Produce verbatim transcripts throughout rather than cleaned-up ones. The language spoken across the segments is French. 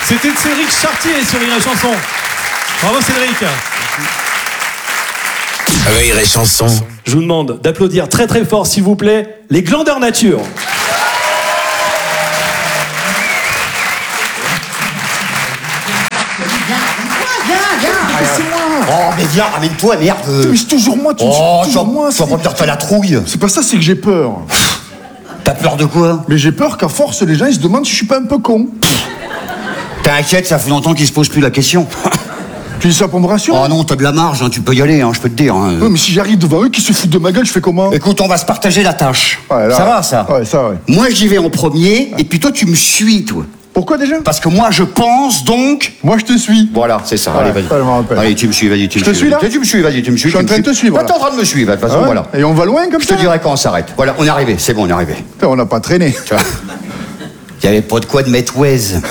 C'était Cédric Chartier sur Rire et Chanson. Bravo Cédric. Rire et Chanson. Je vous demande d'applaudir très très fort s'il vous plaît les Glandeurs Nature. Oh, mais viens, ramène-toi, merde. Mais c'est toujours moi, tu Oh, toujours moi. tu vas pas me dire t'as la trouille. C'est pas ça, c'est que j'ai peur. T'as peur de quoi? Mais j'ai peur qu'à force, les gens ils se demandent si je suis pas un peu con. T'inquiète, ça fait longtemps qu'ils se posent plus la question. Tu dis ça pour me rassurer? Oh non, t'as de la marge, hein, tu peux y aller, hein, je peux te dire. Hein. Ouais, mais si j'arrive devant eux qui se foutent de ma gueule, je fais comment? Écoute, on va se partager la tâche. Ouais, là, ça va, ça? Ouais, ça, ouais. Moi, j'y vais en premier, et puis toi, tu me suis, toi. Pourquoi déjà? Parce que moi, je pense, donc... Moi, je te suis. Voilà, c'est ça, Ouais, allez, vas-y. ça, je m'en rappelle. Allez, tu me suis, vas-y, tu Je me te suis. suis, là? Tu me suis, vas-y, tu me suis. Je suis en train de te suivre, Bah, là. t'es en train de me suivre, de toute façon, Ah ouais. voilà. Et on va loin comme Je ça? te dirai quand on s'arrête. Voilà, on est arrivé, c'est bon, on est arrivé. Putain, on n'a pas traîné. Tu vois, il y avait pas de quoi de mettre Waze.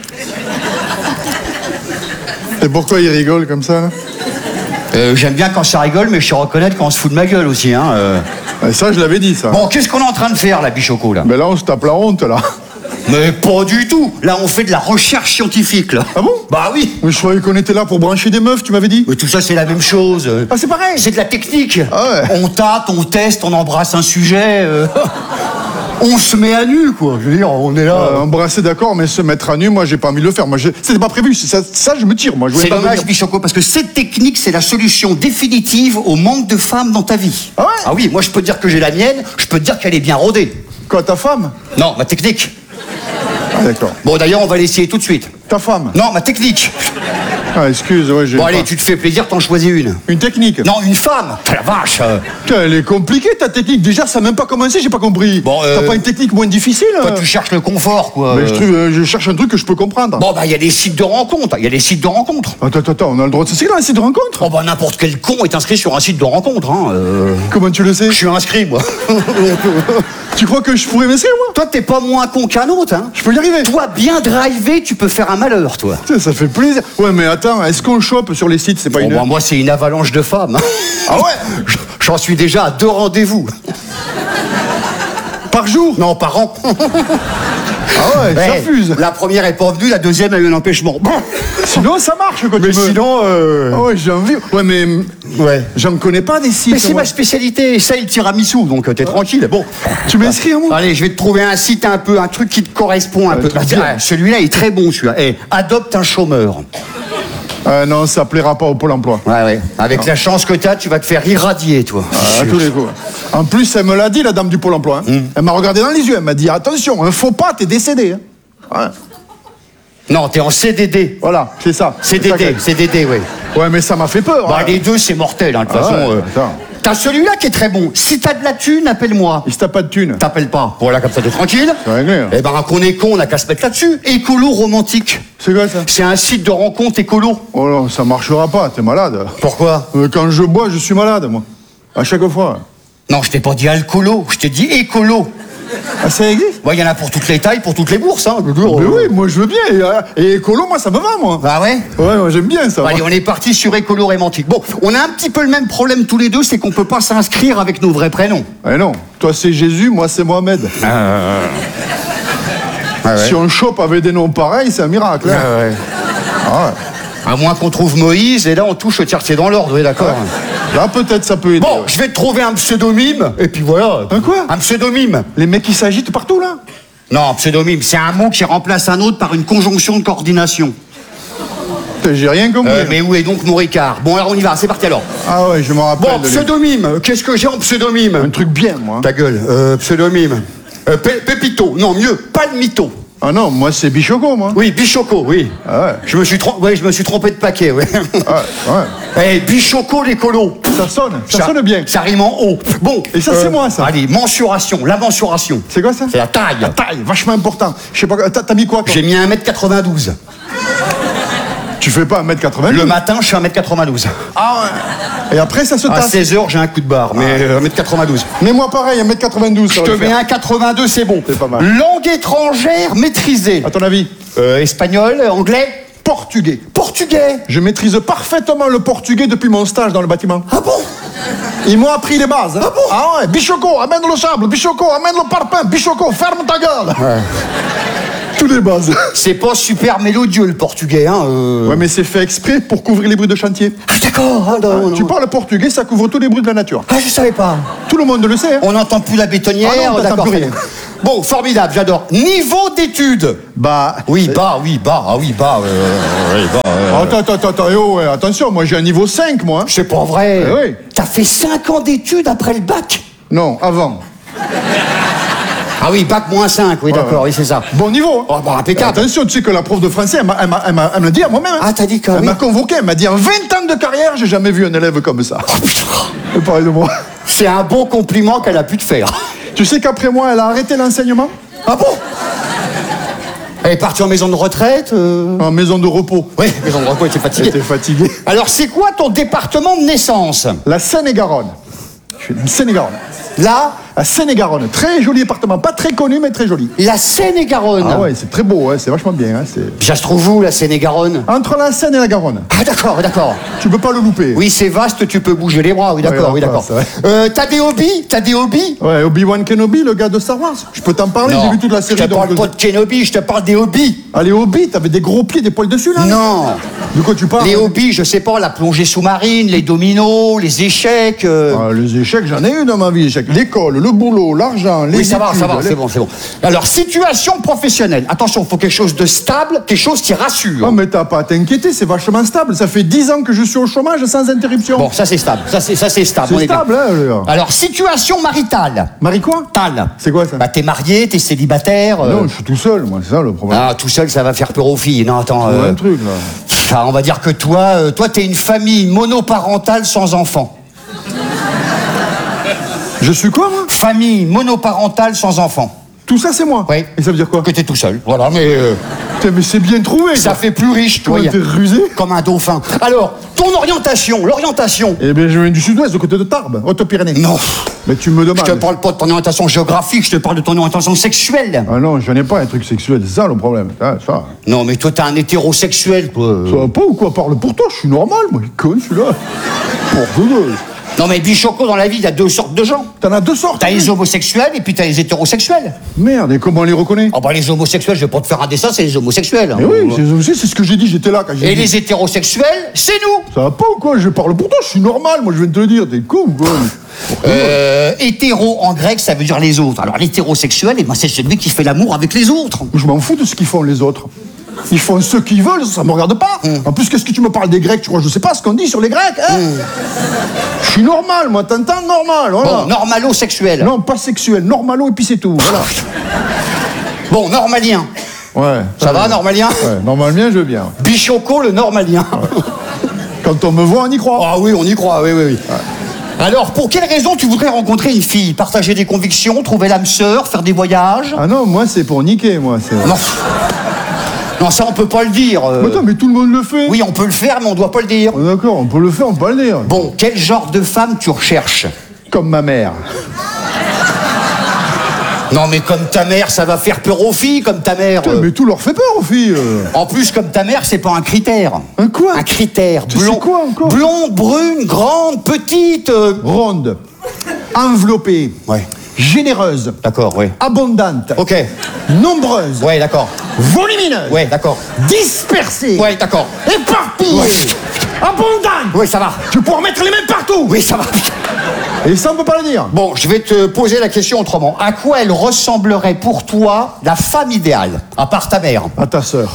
Et pourquoi ils rigolent comme ça, là? Euh, J'aime bien quand ça rigole, mais je sais reconnaître quand on se fout de ma gueule aussi, hein. euh. Ouais, ça, je l'avais dit, ça. Bon, qu'est-ce qu'on est en train de faire, là, Bichoco, là? Mais là, on se tape la honte, là. Mais pas du tout. Là, on fait de la recherche scientifique, là. Ah bon? Bah oui. Mais je croyais qu'on était là pour brancher des meufs, tu m'avais dit. Mais tout ça, c'est la même chose. Ah, c'est pareil. C'est de la technique. Ah ouais. On tâte, on teste, on embrasse un sujet. euh, On se met à nu, quoi. Je veux dire, on est là. Euh, embrasser, d'accord, mais se mettre à nu, moi, j'ai pas envie de le faire. Moi, j'ai- c'était pas prévu. Ça, ça, je me tire, moi. Je voulais C'est pas dommage, venir. Bichoco, parce que cette technique, c'est la solution définitive au manque de femmes dans ta vie. Ah ouais? Ah oui, moi, je peux te dire que j'ai la mienne, je peux te dire qu'elle est bien rodée. Quoi, ta femme? Non, ma technique. Ah, d'accord. Bon, d'ailleurs, on va l'essayer tout de suite. Ta femme? Non, ma technique. Ah, excuse, ouais, j'ai. Bon, pas- allez, tu te fais plaisir, t'en choisis une. Une technique? Non, une femme. Ah, la vache. euh. Putain, elle est compliquée, ta technique. Déjà, ça n'a même pas commencé, j'ai pas compris. Bon, euh, T'as pas une technique moins difficile? Toi, euh tu cherches le confort, quoi. Mais je, trouve, euh, je cherche un truc que je peux comprendre. Bon, bah, il y a des sites de rencontres. Il y a des sites de rencontres. Attends, attends, attends, on a le droit de s'inscrire dans un site de rencontre? Oh, bah, n'importe quel con est inscrit sur un site de rencontre, hein. euh. Comment tu le sais? Je suis inscrit, moi. Tu crois que je pourrais m'inscrire, moi? Toi, t'es pas moins con qu'un autre, hein. Je peux y arriver. Toi, bien drivé, tu peux faire un malheur, toi. Putain, ça fait plaisir. Ouais, mais attends, est-ce qu'on le chope sur les sites? C'est pas Bon, une. bah, moi, c'est une avalanche de femmes. Ah ouais? J'en suis déjà à deux rendez-vous. Par jour? Non, par an. Ah ouais, ça Ouais, fuse. La première est pas venue, la deuxième a eu un empêchement. Bon. Sinon, ça marche, quoi. Mais tu me- sinon, euh... Ah ouais, j'ai envie. Ouais, mais. Ouais. J'en connais pas des sites. Mais c'est moi. ma spécialité, ça et le tiramisu, donc euh, t'es tranquille. Bon. Tu m'inscris à moi? Allez, je vais te trouver un site un peu, un truc qui te correspond un Ouais, peu. très Ah, bien. tiens, celui-là est très bon, celui-là. Eh, adopte un chômeur. Ah non, ça plaira pas au Pôle emploi. Ouais, ouais. Avec la chance que t'as, tu vas te faire irradier, toi. Ah, à tous les coups. En plus, elle me l'a dit, la dame du Pôle emploi. hein. Elle m'a regardé dans les yeux, elle m'a dit attention, un faux pas, t'es décédé. hein. Ouais. Non, t'es en C D D. Voilà, c'est ça. C'est ça C D D, que- C D D, oui. Ouais, mais ça m'a fait peur. Bah, hein. les deux, c'est mortel, hein, de toute Ah façon. ouais, euh. attends. T'as celui-là qui est très bon. Si t'as de la thune, appelle-moi. Il se tape pas de thune. T'appelles pas. Voilà, comme ça, t'es tranquille. C'est réglé. hein. Eh ben, qu'on est con, on a qu'à se mettre là-dessus. Écolo romantique. C'est quoi ça? C'est un site de rencontre écolo. Oh non, ça marchera pas, t'es malade. Pourquoi? Euh, Quand je bois, je suis malade, moi. À chaque fois. Non, je t'ai pas dit alcoolo, je t'ai dit écolo. Ah, ça existe? Bon, il y en a pour toutes les tailles, pour toutes les bourses, hein. je veux dire, Mais euh. oui, moi je veux bien. Et, euh, et écolo, moi ça me va, moi. Bah ouais. Ouais, moi j'aime bien ça. Bon, allez, on est parti sur écolo romantique. Bon, on a un petit peu le même problème tous les deux, c'est qu'on peut pas s'inscrire avec nos vrais prénoms. Eh non, toi c'est Jésus, moi c'est Mohamed. Ah ouais. Si on chope avec des noms pareils, c'est un miracle. hein. Ah ouais. Ah ouais. À moins qu'on trouve Moïse, et là on touche le tiercé dans l'ordre, oui, d'accord. Là peut-être ça peut aider. Bon, ouais. je vais te trouver un pseudonyme, et puis voilà. Un quoi? Un pseudonyme. Les mecs qui s'agitent partout là. Non, pseudonyme, c'est un mot qui remplace un autre par une conjonction de coordination. Putain, j'ai rien compris. Euh, mais où est donc mon Ricard? Bon, alors on y va, c'est parti alors. Ah ouais, je me rappelle. Bon, de lui. pseudonyme, qu'est-ce que j'ai en pseudonyme? Un truc bien, moi. Ta gueule, euh, pseudonyme. Euh, Pé- Pépito, non, mieux, Palmito. Ah non, moi c'est Bichoco, moi. Oui, Bichoco, oui. Ah ouais. Je me suis, trom- ouais, je me suis trompé de paquet, ouais. Ah ouais. Eh, Bichoco, l'écolo. Ça sonne, ça, sonne bien. Ça rime en haut. Bon. Et ça, c'est moi, ça. Allez, mensuration, la mensuration. C'est quoi ça? C'est la taille. La taille, vachement important. Je sais pas, t'as t'as mis quoi, toi? J'ai mis un mètre quatre-vingt-douze. Tu fais pas un mètre quatre-vingts? Le matin, je suis un mètre quatre-vingt-douze. Ah ouais. Et après, ça se À tasse. seize heures, j'ai un coup de barre, mais euh, un mètre quatre-vingt-douze. Mais moi pareil, un mètre quatre-vingt-douze. Je te mets un quatre-vingt-deux, c'est bon. C'est pas mal. Langue étrangère maîtrisée. À ton avis? Euh, espagnol, anglais, Portugais. portugais. Je maîtrise parfaitement le portugais depuis mon stage dans le bâtiment. Ah bon? Ils m'ont appris les bases. hein. Ah bon? Ah ouais, Bichoco, amène le sable. Bichoco, amène le parpaing. Bichoco, ferme ta gueule. Tous les bases. C'est pas super mélodieux le portugais, hein. Euh... Ouais, mais c'est fait exprès pour couvrir les bruits de chantier. Ah d'accord. Ah, non, non. Tu parles portugais, ça couvre tous les bruits de la nature. Ah je savais pas. Tout le monde le sait. Hein. On n'entend plus la bétonnière. Ah non, on n'entend d'accord. plus rien. Bon, formidable, j'adore. Niveau d'études. Bah. Oui, bah, oui, bah, ah oui, bah, euh, oui, bah. Euh... Attends, attends, attends, eh oh, ouais, attention, moi j'ai un niveau cinq, moi. C'est pas vrai. Eh oui. T'as fait cinq ans d'études après le bac. Non, avant. Ah oui, bac moins cinq, oui, Ouais, d'accord, ouais. oui, c'est ça. Bon niveau. Oh, bah, impeccable. Attention, tu sais que la prof de français, elle m'a, elle m'a, elle m'a, elle me l'a dit à moi-même. Ah, t'as dit que Elle oui. m'a convoqué, elle m'a dit en vingt ans de carrière, j'ai jamais vu un élève comme ça. Oh, putain. Elle parlait de moi. C'est un bon compliment qu'elle a pu te faire. Tu sais qu'après moi, elle a arrêté l'enseignement. Ah bon? Elle est partie en maison de retraite euh... En maison de repos. Oui, maison de repos, elle était Elle fatiguée. était fatiguée. Alors, c'est quoi ton département de naissance? La Seine-et-Garonne. Je suis de Seine-et-Garonne. Là, La Seine-et-Garonne. Très joli département. Pas très connu, mais très joli. la Seine-et-Garonne. Ah ouais, c'est très beau, hein, c'est vachement bien. Hein, c'est... Ça se trouve où, la Seine-et-Garonne? Entre la Seine et la Garonne. Ah d'accord, d'accord. Tu peux pas le louper. Oui, c'est vaste, tu peux bouger les bras, oui, d'accord, Ouais, oui, d'accord. c'est vrai. Euh, t'as des hobbies? T'as des hobbies? Ouais, Obi-Wan Kenobi, le gars de Star Wars. Je peux t'en parler, j'ai vu toute la série. je te parle donc- pas de Kenobi, je te parle des hobbies. Allez, Obi, t'avais des gros pieds, des poils dessus, là? Non. De quoi tu parles? Les hobbies, je sais pas, la plongée sous-marine, les dominos, les échecs... euh, Ah, les échecs, j'en ai eu dans ma vie. Échecs. L'école, le boulot, l'argent, les Oui, ça va, études, ça va, les- c'est bon, c'est bon. Alors, situation professionnelle. Attention, il faut quelque chose de stable, quelque chose qui rassure. Oh, mais t'as pas à t'inquiéter, c'est vachement stable. Ça fait dix ans que je suis au chômage sans interruption. Bon, ça c'est stable, ça c'est ça c'est stable. C'est on est bien. stable, hein, le gars. Alors, situation maritale. Marie quoi? Tal. C'est quoi, ça? Bah, t'es marié, t'es célibataire. euh, Non, je suis tout seul, moi, c'est ça le problème. Ah, tout seul, ça va faire peur aux filles. Non, attends. Ouais, euh, un truc, là. ah, on va dire que toi, euh, toi, t'es une famille monoparentale sans enfants. Je suis quoi, moi? Famille monoparentale sans enfants. Tout ça, c'est moi? Oui. Et ça veut dire quoi? Que t'es tout seul. Voilà, mais euh, Putain, mais c'est bien trouvé, ça quoi. fait plus riche, toi. Comment t'es rusé? Comme un dauphin. Alors, ton orientation, l'orientation. Eh bien, je viens du sud-ouest, de côté de Tarbes, Haute-Pyrénées. Non. Mais tu me Je demandes. te parle pas de ton orientation géographique, je te parle de ton orientation sexuelle. Ah non, j'en ai pas un truc sexuel, c'est ça le problème. Ah, ça. Non, mais toi, t'es un hétérosexuel, toi. Ça va pas ou quoi? Parle pour toi, je suis normal, moi, il est con celui-là. Pour deux. Non, mais Bichoco, dans la vie, il y a deux sortes de gens. T'en as deux sortes. T'as les homosexuels et puis t'as les hétérosexuels. Merde, et comment on les reconnaît? Ah bah les homosexuels, je vais pas te faire un dessin, c'est les homosexuels. Mais oui, c'est c'est ce que j'ai dit, j'étais là quand j'ai Et dit. les hétérosexuels, c'est nous. Ça va pas ou quoi? Je parle pour toi, je suis normal, moi je viens de te le dire, t'es con ou quoi? Euh, hétéro en grec, ça veut dire les autres. Alors l'hétérosexuel, eh ben, c'est celui qui fait l'amour avec les autres. Je m'en fous de ce qu'ils font les autres. Ils font ce qu'ils veulent, ça me regarde pas. En plus, qu'est-ce que tu me parles des Grecs? Tu crois que je sais pas ce qu'on dit sur les Grecs, hein? Je suis normal, moi, t'entends normal, voilà. Bon, normalo-sexuel. Non, pas sexuel, normalo et puis c'est tout, voilà. Bon, normalien. Ouais. Ça va, normalien? Ouais, normalement, je veux bien. Bichoco, le normalien. Quand on me voit, on y croit. Ah oui, on y croit, oui, oui, oui. Alors, pour quelle raison tu voudrais rencontrer une fille? Partager des convictions, trouver l'âme sœur, faire des voyages? Ah non, moi, c'est pour niquer, moi. c'est- Non. Non, ça, on peut pas le dire. euh. Mais attends, mais tout le monde le fait. Oui, on peut le faire, mais on doit pas le dire. Oh, d'accord, on peut le faire, on peut pas le dire. Bon, quel genre de femme tu recherches? Comme ma mère. Non, mais comme ta mère, ça va faire peur aux filles, comme ta mère. Putain, euh. mais tout leur fait peur aux filles. euh. En plus, comme ta mère, c'est pas un critère. Un quoi? Un critère. Tu sais Blond, quoi encore? blonde, brune, grande, petite. euh. Ronde. Enveloppée. Ouais. Généreuse. D'accord, oui. Abondante. Ok. Nombreuse. Ouais, d'accord. Volumineuse. Ouais, d'accord. Dispersée. Ouais, d'accord. Éparpillée. Ouais. Abondante. Oui, ça va. Tu peux en mettre les mains partout. Oui, ça va. Et ça, on peut pas le dire. Bon, je vais te poser la question autrement. À quoi elle ressemblerait pour toi la femme idéale, à part ta mère? À ta sœur.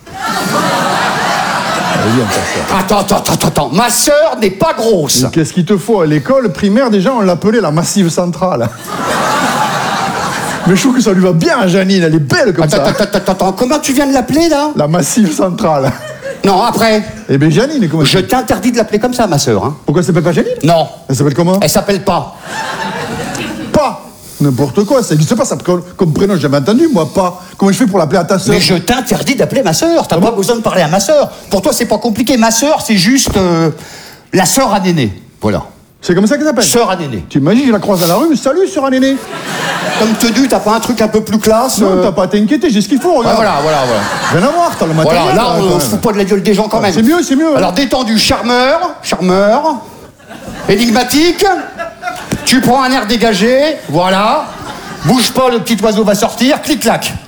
Elle est bien, ta sœur. Attends, attends, attends, attends. Ma sœur n'est pas grosse. Et qu'est-ce qu'il te faut? À l'école primaire, déjà, on l'appelait la Massive Centrale. Mais je trouve que ça lui va bien à Janine, elle est belle comme Attends, ça. attends, attends, attends. Comment tu viens de l'appeler, là? La Massive Centrale. Non, après. Eh bien, Janine, comment Je t'interdis de l'appeler comme ça, ma sœur. Hein. Pourquoi elle s'appelle pas Janine? Non. Elle s'appelle comment? Elle s'appelle pas. Pas. N'importe quoi, ça n'existe pas, ça, comme, comme prénom, j'ai jamais entendu, moi, pas. Comment je fais pour l'appeler à ta sœur? Mais je t'interdis d'appeler ma sœur. T'as pas besoin de parler à ma sœur. Pour toi, c'est pas compliqué. Ma sœur, c'est juste euh, la sœur à Néné. Voilà. C'est comme ça qu'elle s'appelle? Sœur à Néné. Tu imagines, je la croise dans la rue, salut, sœur Néné. Comme tenue, t'as pas un truc un peu plus classe? Non, euh, t'as pas à t'inquiéter, j'ai ce qu'il faut, ouais, regarde. voilà, voilà, voilà. Rien à voir, t'as le matériel. Voilà, là, quand on même. se fout pas de la gueule des gens quand même. C'est mieux, c'est mieux. Alors, détendu, charmeur, charmeur, énigmatique, tu prends un air dégagé, voilà, bouge pas, le petit oiseau va sortir, clic-clac.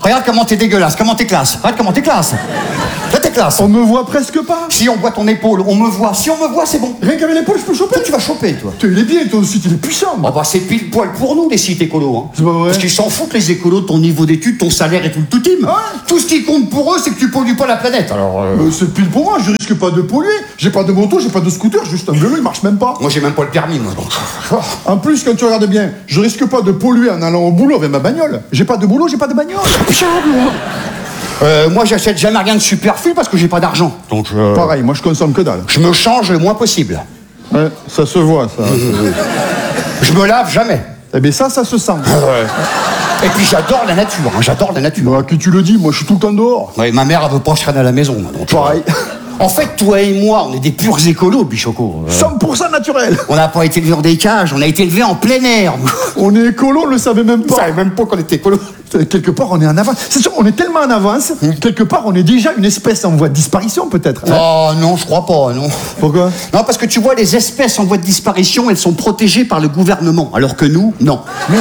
Regarde comment t'es dégueulasse, comment t'es classe. Regarde comment t'es classe. Là, t'es classe. On me voit presque pas. Si on voit ton épaule, on me voit. Si on me voit, c'est bon. Rien qu'avec l'épaule, je peux choper. Toi, tu vas choper, toi. Toi, il est bien, toi aussi, il est puissant. Oh bah c'est pile poil pour nous, les sites écolos. Hein. C'est pas vrai. Parce qu'ils s'en foutent, les écolos, de ton niveau d'études, ton salaire et tout le tout team. Ouais. Tout ce qui compte pour eux, c'est que tu pollues pas la planète. Alors, euh... Euh, c'est pile pour moi, je risque pas de polluer. J'ai pas de moto, j'ai pas de scooter, juste un vélo, il marche même pas. moi, j'ai même pas le permis, moi. Donc... En plus, quand tu regardes bien, je risque pas de polluer en allant au boulot avec ma bagnole. J'ai pas de boulot, j'ai pas de bagnole. Euh, moi, j'achète jamais rien de superflu parce que j'ai pas d'argent. Donc, euh, Pareil, moi je consomme que dalle. je me change le moins possible. Ouais, ça se voit, ça. Je me lave jamais. Eh bien ça, ça se sent. Et puis, j'adore la nature. Hein, j'adore la nature. Bah, qui tu le dis, moi je suis tout le temps dehors. Ouais, ma mère, elle veut pas que je traîne à la maison. moi, Donc, Pareil. En fait, toi et moi, on est des purs écolos, Bichoco. Euh, cent pour cent naturel. on n'a pas été élevés dans des cages, on a été élevés en plein air. On est écolo, on le savait même On pas. savait même pas qu'on était écolo. Quelque part, on est en avance. C'est sûr, on est tellement en avance, quelque part, on est déjà une espèce en voie de disparition, peut-être. hein. Oh non, je crois pas, non. Pourquoi? Non, parce que tu vois, les espèces en voie de disparition, elles sont protégées par le gouvernement, alors que nous, non. Merde.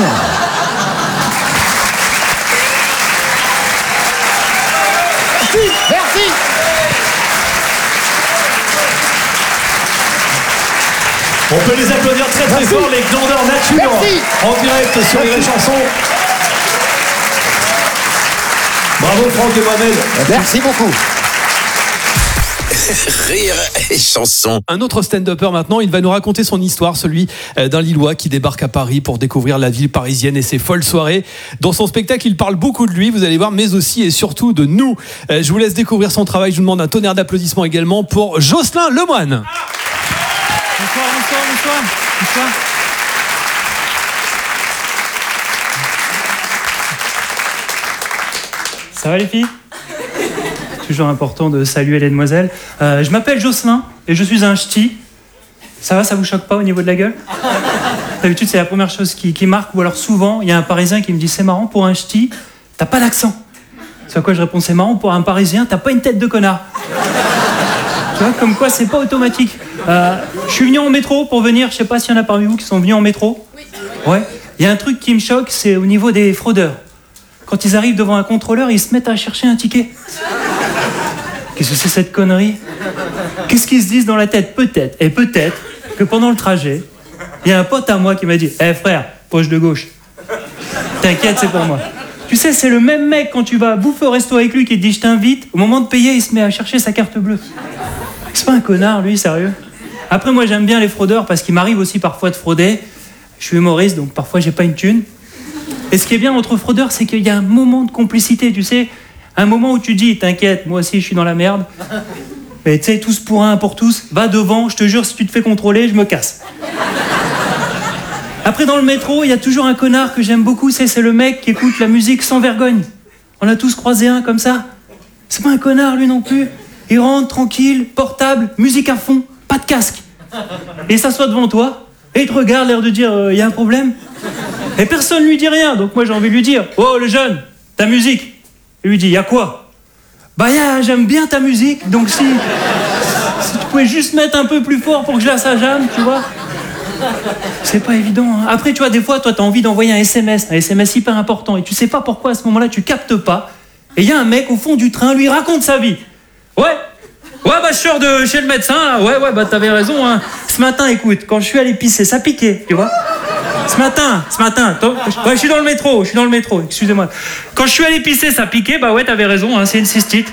Merci. On peut les applaudir très très fort, les Glandeurs Nature, Merci. en direct sur les vraies chansons. Bravo Franck et Mohamed. Merci beaucoup. Rire et chanson. Un autre stand-upper maintenant, il va nous raconter son histoire, celui d'un Lillois qui débarque à Paris pour découvrir la ville parisienne et ses folles soirées. Dans son spectacle, il parle beaucoup de lui, vous allez voir, mais aussi et surtout de nous. Je vous laisse découvrir son travail, je vous demande un tonnerre d'applaudissements également pour Jocelyn Lemoine. Bonsoir, bonsoir, bonsoir, bonsoir. Ça va les filles? Toujours important de saluer les demoiselles. Euh, je m'appelle Jocelyn et je suis un ch'ti. Ça va, ça vous choque pas au niveau de la gueule? D'habitude, c'est la première chose qui, qui marque. Ou alors souvent, il y a un Parisien qui me dit « C'est marrant, pour un ch'ti, t'as pas d'accent. » C'est à quoi je réponds « C'est marrant, pour un Parisien, t'as pas une tête de connard. » Tu vois, comme quoi, c'est pas automatique. Euh, je suis venu en métro pour venir. Je sais pas s'il y en a parmi vous qui sont venus en métro. Oui. Ouais. Il y a un truc qui me choque, c'est au niveau des fraudeurs. Quand ils arrivent devant un contrôleur, ils se mettent à chercher un ticket. Qu'est-ce que c'est cette connerie? Qu'est-ce qu'ils se disent dans la tête? Peut-être, et peut-être, que pendant le trajet, il y a un pote à moi qui m'a dit « Eh hey, frère, poche de gauche. T'inquiète, c'est pour moi. » Tu sais, c'est le même mec quand tu vas bouffer au resto avec lui qui te dit « Je t'invite », au moment de payer, il se met à chercher sa carte bleue. C'est pas un connard, lui, sérieux. Après, moi, j'aime bien les fraudeurs parce qu'il m'arrive aussi parfois de frauder. Je suis humoriste, donc parfois, j'ai pas une thune. Et ce qui est bien entre fraudeurs, c'est qu'il y a un moment de complicité, tu sais. Un moment où tu dis, t'inquiète, moi aussi, je suis dans la merde. Mais tu sais, tous pour un, pour tous, va devant, je te jure, si tu te fais contrôler, je me casse. Après, dans le métro, il y a toujours un connard que j'aime beaucoup, c'est, c'est le mec qui écoute la musique sans vergogne. On a tous croisé un comme ça. C'est pas un connard, lui non plus. Il rentre tranquille, portable, musique à fond, pas de casque. Et il s'assoit devant toi, et il te regarde, l'air de dire, il euh, y a un problème? Et personne lui dit rien, donc moi j'ai envie de lui dire, oh le jeune, ta musique. Il lui dit, y a quoi? Bah y a, j'aime bien ta musique, donc si, si tu pouvais juste mettre un peu plus fort pour que je la sajame, tu vois. C'est pas évident, hein. Après, tu vois, des fois, toi, t'as envie d'envoyer un S M S, un S M S hyper important, et tu sais pas pourquoi à ce moment-là, tu captes pas, et il y a un mec au fond du train, lui raconte sa vie. Ouais, ouais, bah je sors de chez le médecin, là. Ouais, ouais, bah t'avais raison, hein. Ce matin, écoute, quand je suis allé pisser, ça piquait, tu vois. Ce matin, ce matin, ouais, je suis dans le métro, je suis dans le métro, excusez-moi. Quand je suis allé pisser, ça piquait, bah ouais, t'avais raison, hein, c'est une cystite.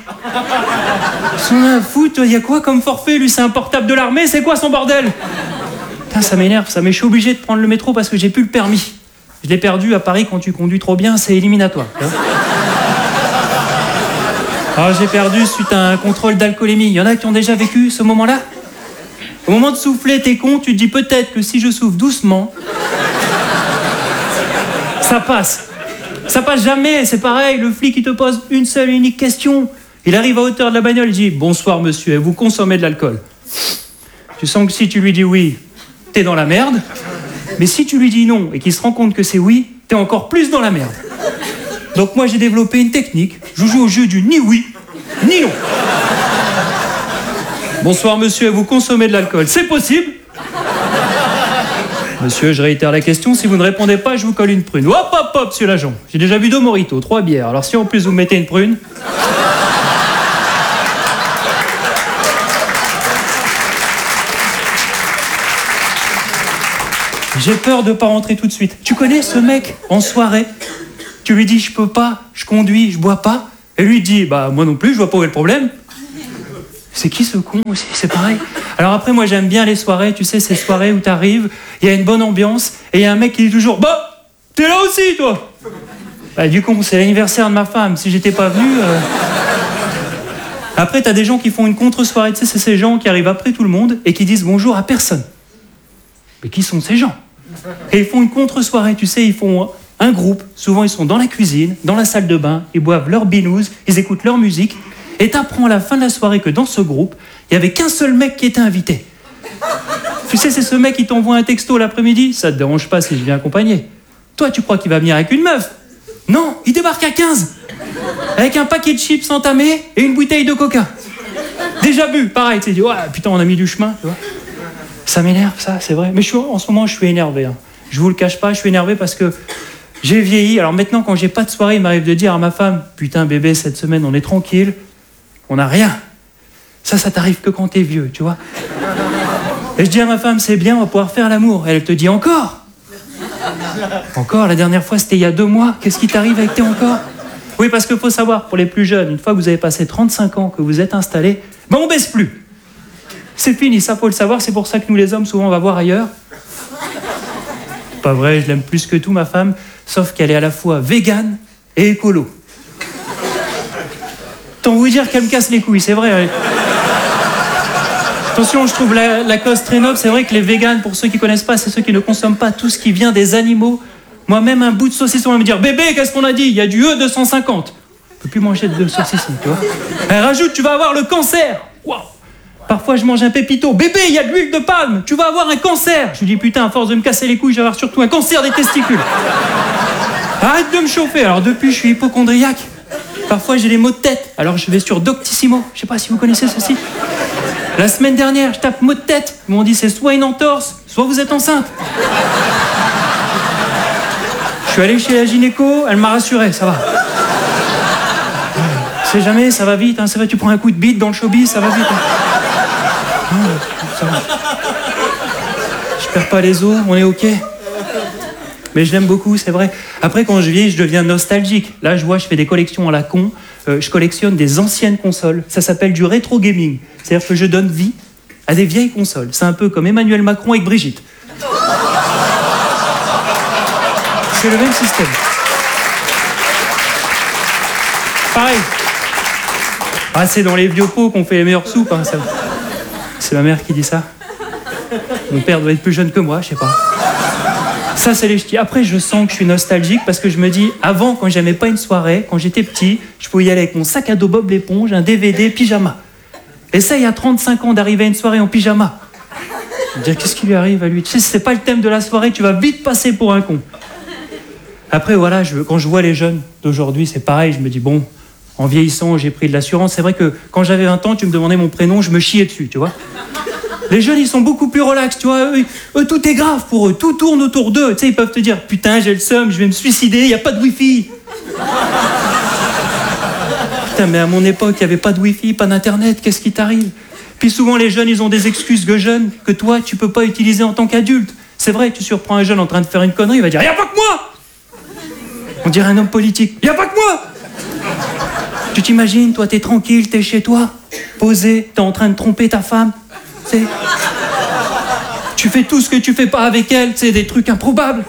Son foot, il y a quoi comme forfait, lui, c'est un portable de l'armée, c'est quoi son bordel? Putain, ça m'énerve, ça, mais je suis obligé de prendre le métro parce que j'ai plus le permis. Je l'ai perdu à Paris, quand tu conduis trop bien, c'est éliminatoire. Tu vois. Alors j'ai perdu suite à un contrôle d'alcoolémie. Il y en a qui ont déjà vécu ce moment-là? Au moment de souffler tes cons, tu te dis peut-être que si je souffle doucement, ça passe. Ça passe jamais, c'est pareil. Le flic, il te pose une seule et unique question. Il arrive à hauteur de la bagnole, il dit « Bonsoir monsieur, vous consommez de l'alcool ?» Tu sens que si tu lui dis oui, t'es dans la merde. Mais si tu lui dis non et qu'il se rend compte que c'est oui, t'es encore plus dans la merde. Donc moi j'ai développé une technique. Je joue au jeu du ni oui, ni non. Bonsoir monsieur, vous consommez de l'alcool. C'est possible? Monsieur, je réitère la question. Si vous ne répondez pas, je vous colle une prune. Hop, hop, hop, monsieur l'agent. J'ai déjà bu deux mojitos, trois bières. Alors si en plus vous mettez une prune... J'ai peur de pas rentrer tout de suite. Tu connais ce mec en soirée? Tu lui dis je peux pas, je conduis, je bois pas. Et lui dit bah moi non plus, je vois pas où est le problème. C'est qui ce con aussi? C'est pareil. Alors après moi j'aime bien les soirées, tu sais ces soirées où t'arrives, il y a une bonne ambiance et il y a un mec qui dit toujours bah t'es là aussi toi. Bah du coup c'est l'anniversaire de ma femme. Si j'étais pas venu. Euh... Après t'as des gens qui font une contre-soirée. Tu sais c'est ces gens qui arrivent après tout le monde et qui disent bonjour à personne. Mais qui sont ces gens? Et ils font une contre-soirée, tu sais, ils font un groupe, souvent ils sont dans la cuisine, dans la salle de bain, ils boivent leur binouze, ils écoutent leur musique, et t'apprends à la fin de la soirée que dans ce groupe, il n'y avait qu'un seul mec qui était invité. Tu sais, c'est ce mec qui t'envoie un texto l'après-midi, ça te dérange pas si je viens accompagner. Toi, tu crois qu'il va venir avec une meuf? Non, il débarque à quinze, avec un paquet de chips entamé et une bouteille de coca. Déjà bu, pareil, tu sais, ouais, putain, on a mis du chemin, tu vois. Ça m'énerve, ça, c'est vrai. Mais je suis, en ce moment, je suis énervé. Hein. Je vous le cache pas, je suis énervé parce que j'ai vieilli. Alors maintenant, quand j'ai pas de soirée, il m'arrive de dire à ma femme « Putain, bébé, cette semaine, on est tranquille. On n'a rien. » Ça, ça t'arrive que quand t'es vieux, tu vois. Et je dis à ma femme « C'est bien, on va pouvoir faire l'amour. » Elle te dit « Encore ?» Encore, la dernière fois, c'était il y a deux mois. Qu'est-ce qui t'arrive avec tes encore? Oui, parce qu'il faut savoir, pour les plus jeunes, une fois que vous avez passé trente-cinq ans, que vous êtes installés, ben on baisse plus. C'est fini, ça faut le savoir, c'est pour ça que nous les hommes, souvent on va voir ailleurs. Pas vrai, je l'aime plus que tout ma femme, sauf qu'elle est à la fois végane et écolo. Tant vous dire qu'elle me casse les couilles, c'est vrai. Elle... Attention, je trouve la, la cause très noble, c'est vrai que les véganes, pour ceux qui connaissent pas, c'est ceux qui ne consomment pas tout ce qui vient des animaux. Moi-même, un bout de saucisson, on va me dire « Bébé, qu'est-ce qu'on a dit? Il y a du E deux cent cinquante. » Je peux plus manger de saucisson, tu vois. Elle rajoute « Tu vas avoir le cancer. » Waouh. Parfois, je mange un pépito. « Bébé, il y a de l'huile de palme, tu vas avoir un cancer. » Je lui dis « Putain, à force de me casser les couilles, je vais avoir surtout un cancer des testicules. » Arrête de me chauffer. Alors depuis, je suis hypochondriaque. Parfois, j'ai des maux de tête. Alors je vais sur Doctissimo. Je sais pas si vous connaissez ce site. La semaine dernière, je tape maux de tête. Ils m'ont dit c'est soit une entorse, soit vous êtes enceinte. Je suis allé chez la gynéco, elle m'a rassuré, ça va. Tu sais jamais, ça va vite. Hein. C'est vrai, tu prends un coup de bite dans le showbiz, ça va vite. Hein. Non, ça va. Je perds pas les os, on est ok. Mais je l'aime beaucoup, c'est vrai. Après, quand je vieillis, je deviens nostalgique. Là, je vois, je fais des collections à la con. Euh, je collectionne des anciennes consoles. Ça s'appelle du rétro gaming. C'est-à-dire que je donne vie à des vieilles consoles. C'est un peu comme Emmanuel Macron avec Brigitte. C'est le même système. Pareil. Ah, c'est dans les vieux pots qu'on fait les meilleures soupes. Hein, ça... C'est ma mère qui dit ça. Mon père doit être plus jeune que moi, je sais pas. Ça, c'est les ch'tis. Après, je sens que je suis nostalgique parce que je me dis, avant, quand j'aimais pas une soirée, quand j'étais petit, je pouvais y aller avec mon sac à dos Bob l'éponge, un D V D, pyjama. Et ça, il y a trente-cinq ans d'arriver à une soirée en pyjama. Je me dis, qu'est-ce qui lui arrive à lui? Tu sais, c'est pas le thème de la soirée, tu vas vite passer pour un con. Après, voilà, je, quand je vois les jeunes d'aujourd'hui, c'est pareil, je me dis, bon, en vieillissant, j'ai pris de l'assurance. C'est vrai que quand j'avais vingt ans, tu me demandais mon prénom, je me chiais dessus, tu vois. Les jeunes, ils sont beaucoup plus relax, tu vois. Eux, eux, tout est grave pour eux, tout tourne autour d'eux. Tu sais, ils peuvent te dire, putain, j'ai le seum, je vais me suicider, il n'y a pas de wifi. Putain, mais à mon époque, il n'y avait pas de wifi, pas d'internet, qu'est-ce qui t'arrive? Puis souvent, les jeunes, ils ont des excuses que jeunes, que toi, tu peux pas utiliser en tant qu'adulte. C'est vrai, tu surprends un jeune en train de faire une connerie, il va dire, il n'y a pas que moi. On dirait un homme politique, il n'y a pas que moi. Tu t'imagines, toi, t'es tranquille, t'es chez toi, posé, t'es en train de tromper ta femme. C'est... Tu fais tout ce que tu fais pas avec elle, c'est des trucs improbables.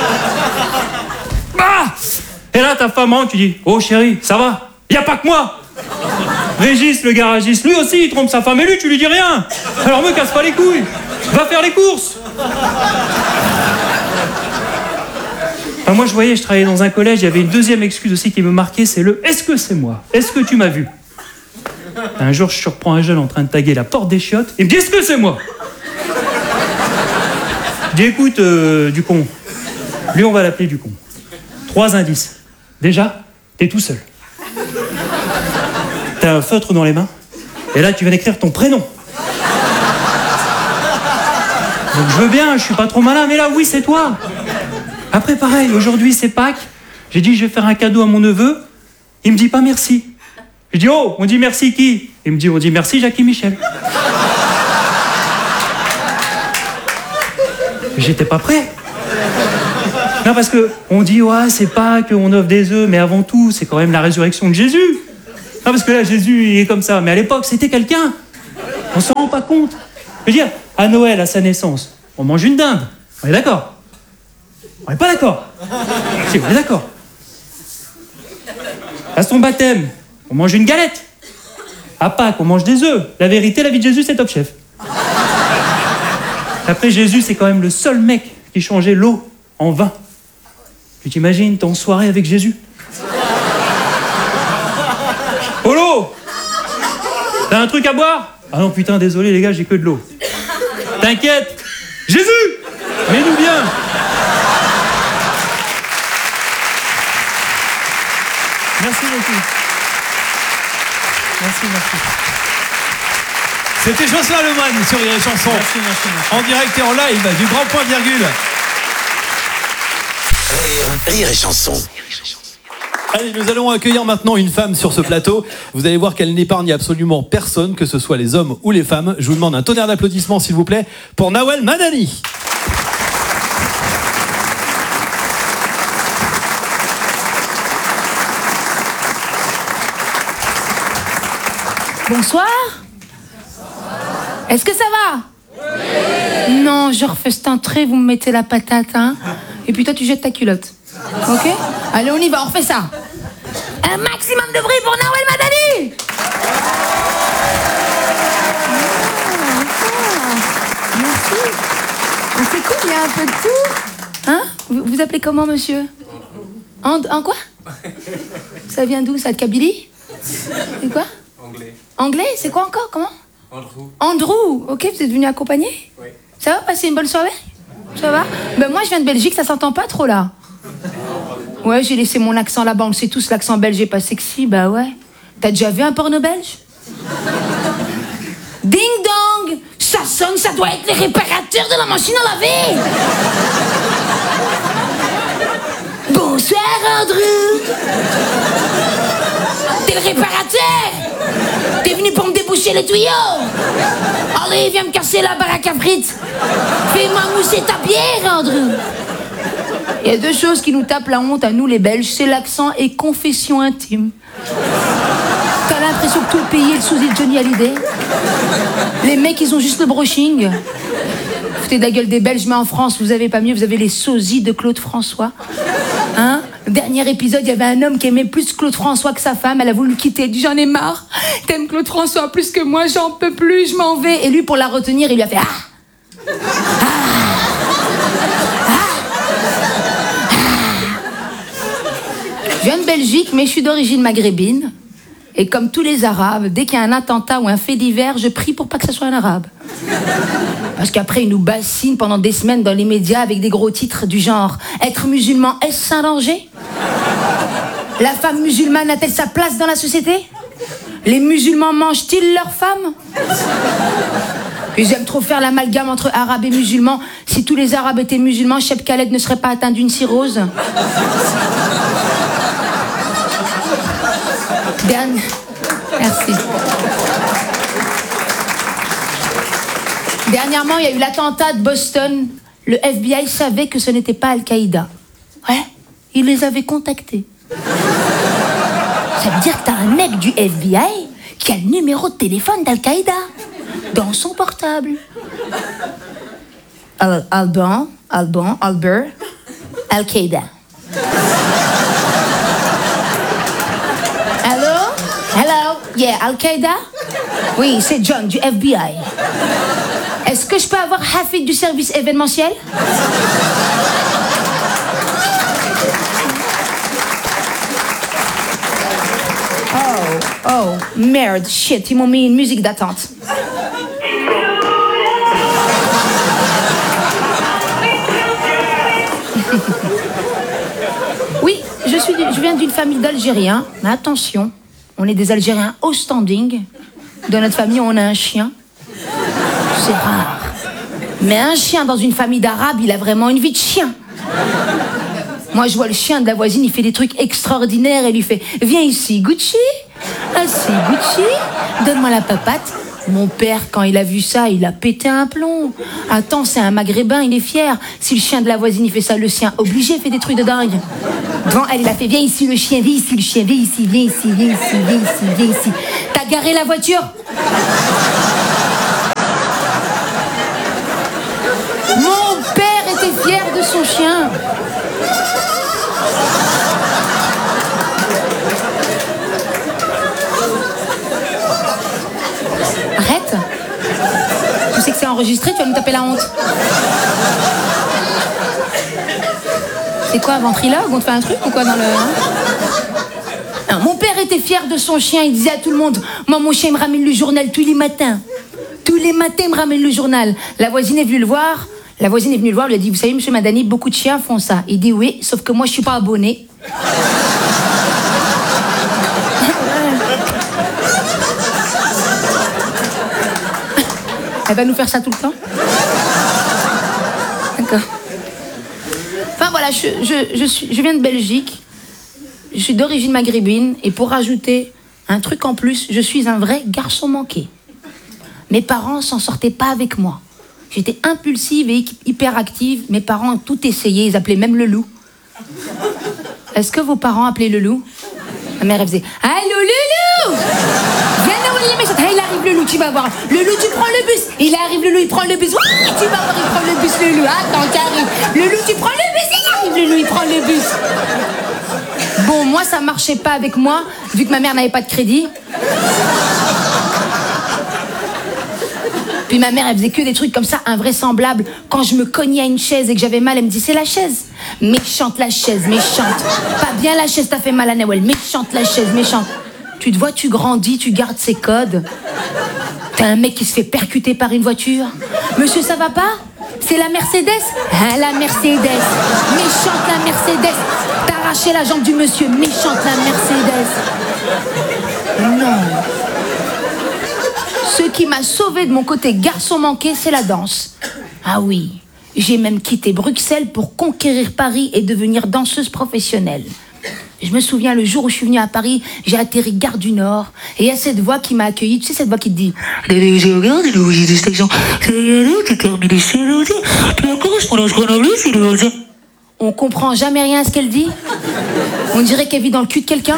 Ah! Et là, ta femme rentre, tu dis, oh chérie, ça va? Y a pas que moi. Régis, le garagiste, lui aussi, il trompe sa femme, et lui, tu lui dis rien. Alors me casse pas les couilles, va faire les courses. Enfin, moi, je voyais, je travaillais dans un collège, il y avait une deuxième excuse aussi qui me marquait, c'est le « Est-ce que c'est moi? Est-ce que tu m'as vu ?» Un jour, je surprends un jeune en train de taguer la porte des chiottes, il me dit « Est-ce que c'est moi ?» Je dis « Écoute, euh, du con, lui, on va l'appeler du con. Trois indices. Déjà, t'es tout seul. T'as un feutre dans les mains, et là, tu viens d'écrire ton prénom. Donc je veux bien, je suis pas trop malin, mais là, oui, c'est toi. Après, pareil, aujourd'hui, c'est Pâques. J'ai dit, je vais faire un cadeau à mon neveu. Il me dit pas merci. Je dis, oh, on dit merci qui? Il me dit, on dit merci Jackie Michel. J'étais pas prêt. Non, parce que on dit, ouais, c'est pas qu'on offre des œufs, mais avant tout, c'est quand même la résurrection de Jésus. Non, parce que là, Jésus, il est comme ça. Mais à l'époque, c'était quelqu'un. On s'en rend pas compte. Je veux dire, à Noël, à sa naissance, on mange une dinde. On est d'accord? On n'est pas d'accord? Si, on est d'accord. À son baptême, on mange une galette. À Pâques, on mange des œufs. La vérité, la vie de Jésus, c'est Top Chef. Après, Jésus, c'est quand même le seul mec qui changeait l'eau en vin. Tu t'imagines, t'es en soirée avec Jésus. Polo, t'as un truc à boire? Ah non, putain, désolé les gars, j'ai que de l'eau. T'inquiète, Jésus, mets-nous bien. Merci beaucoup. Merci, merci. C'était Jocelyn Lemoine sur les chansons. Merci, merci, merci. En direct et en live du Grand Point Virgule. Rire, rire et chanson. Allez, nous allons accueillir maintenant une femme sur ce plateau. Vous allez voir qu'elle n'épargne absolument personne, que ce soit les hommes ou les femmes. Je vous demande un tonnerre d'applaudissements, s'il vous plaît, pour Nawel Madani. Bonsoir. Est-ce que ça va? Oui. Non, je refais un trait, vous me mettez la patate, hein. Et puis toi, tu jettes ta culotte. Ok? Allez, on y va, on refait ça. Un maximum de bruit pour Nawel Madani. Ah, merci. C'est cool, il y a un peu de tout. Hein? Vous vous appelez comment, monsieur? En, en quoi? Ça vient d'où, ça, de Kabylie? C'est quoi? Anglais. Anglais? C'est quoi encore? Comment? Andrew. Andrew, ok, vous êtes venu accompagner? Oui. Ça va, passer une bonne soirée? Ça va? Ben moi je viens de Belgique, ça s'entend pas trop là. Ouais, j'ai laissé mon accent là-bas, on le sait tous, l'accent belge est pas sexy, bah ouais. T'as déjà vu un porno belge? Ding dong! Ça sonne, ça doit être les réparateurs de la machine à laver! Bonsoir Andrew! T'es le réparateur! T'es venu pour me déboucher les tuyaux! Allez, viens me casser la baraque à frites! Fais-moi mousser ta bière, Andrew! Il y a deux choses qui nous tapent la honte à nous les Belges, c'est l'accent et confession intime. T'as l'impression que tout le pays est le sosie de Johnny Hallyday. Les mecs, ils ont juste le brushing. Foutez de la gueule des Belges, mais en France, vous avez pas mieux, vous avez les sosies de Claude François. Hein? Dernier épisode, il y avait un homme qui aimait plus Claude François que sa femme, elle a voulu le quitter, elle dit j'en ai marre, t'aimes Claude François plus que moi, j'en peux plus, je m'en vais. Et lui, pour la retenir, il lui a fait ah, ah, ah, ah. Je viens de Belgique, mais je suis d'origine maghrébine. Et comme tous les Arabes, dès qu'il y a un attentat ou un fait divers, je prie pour pas que ce soit un Arabe. Parce qu'après, ils nous bassinent pendant des semaines dans les médias avec des gros titres du genre « Être musulman, est-ce un danger ?» La femme musulmane a-t-elle sa place dans la société? Les musulmans mangent-ils leurs femmes? Ils aiment trop faire l'amalgame entre arabes et musulmans. Si tous les arabes étaient musulmans, Cheb Khaled ne serait pas atteint d'une cirrhose. Dernier... Merci. Dernièrement, il y a eu l'attentat de Boston. Le F B I savait que ce n'était pas Al-Qaïda. Ouais, il les avait contactés. Ça veut dire que t'as un mec du F B I qui a le numéro de téléphone d'Al-Qaïda dans son portable. Al Alban, Alban, Albert, Al-Qaïda. Allô? Hello? Yeah, Al-Qaïda? Oui, c'est John du F B I. Est-ce que je peux avoir Hafid du service événementiel? Oh, oh, merde, shit, ils m'ont mis une musique d'attente. Oui, je, suis, je viens d'une famille d'Algériens, mais attention, on est des Algériens au standing. Dans notre famille, on a un chien. C'est rare. Mais un chien dans une famille d'arabes, il a vraiment une vie de chien. Moi, je vois le chien de la voisine, il fait des trucs extraordinaires. Elle lui fait « Viens ici, Gucci. Assis, Gucci. Donne-moi la papate. » Mon père, quand il a vu ça, il a pété un plomb. Attends, c'est un maghrébin, il est fier. Si le chien de la voisine, il fait ça, le sien obligé fait des trucs de dingue. Devant elle, il a fait « Viens ici, le chien, viens ici, le chien, viens ici, viens ici, viens ici, viens ici, viens ici. » T'as garé la voiture? Mon père était fier de son chien. Arrête. Tu sais que c'est enregistré, tu vas nous taper la honte. C'est quoi, un ventriloque? On te fait un truc ou quoi dans le... Non, mon père était fier de son chien, il disait à tout le monde « Moi, mon chien me ramène le journal tous les matins. Tous les matins, il me ramène le journal. » La voisine est venue le voir. La voisine est venue le voir, elle lui a dit « Vous savez, monsieur Madani, beaucoup de chiens font ça. » Il dit « Oui, sauf que moi, je suis pas abonné. » Elle va nous faire ça tout le temps? D'accord. Enfin voilà, je, je, je, suis, je viens de Belgique. Je suis d'origine maghrébine. Et pour rajouter un truc en plus, je suis un vrai garçon manqué. Mes parents s'en sortaient pas avec moi. J'étais impulsive et hyperactive. Mes parents ont tout essayé. Ils appelaient même le loup. Est-ce que vos parents appelaient le loup? Ma mère, elle faisait « Allô, le loup! Viens là, on est méchante. Hey, il arrive le loup, tu vas voir. Le loup, tu prends le bus. Il arrive le loup, il prend le bus. Oui, tu vas voir, il prend le bus, le loup. Attends, tu arrives. Le loup, tu prends le bus. Il arrive le loup, il prend le bus. » Bon, moi, ça marchait pas avec moi, vu que ma mère n'avait pas de crédit. Puis ma mère, elle faisait que des trucs comme ça, invraisemblables. Quand je me cognais à une chaise et que j'avais mal, elle me dit « C'est la chaise. » Méchante la chaise, méchante. Pas bien la chaise, t'as fait mal à Nawel. Méchante la chaise, méchante. Tu te vois, tu grandis, tu gardes ses codes. T'as un mec qui se fait percuter par une voiture. Monsieur, ça va pas? C'est la Mercedes? Ah, la Mercedes. Méchante la Mercedes. T'as arraché la jambe du monsieur. Méchante la Mercedes. Non. Ce qui m'a sauvé de mon côté garçon manqué, c'est la danse. Ah oui. J'ai même quitté Bruxelles pour conquérir Paris et devenir danseuse professionnelle. Je me souviens, le jour où je suis venue à Paris, j'ai atterri Gare du Nord. Et il y a cette voix qui m'a accueillie. Tu sais, cette voix qui te dit... On comprend jamais rien à ce qu'elle dit. On dirait qu'elle vit dans le cul de quelqu'un.